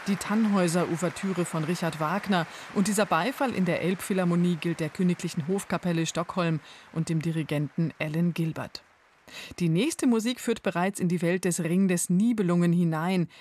die Tannhäuser-Ouvertüre von Richard Wagner und dieser Beifall in der Elbphilharmonie gilt der Königlichen Hofkapelle Stockholm und dem Dirigenten Alan Gilbert. Die nächste Musik führt bereits in die Welt des Ring des Nibelungen hinein,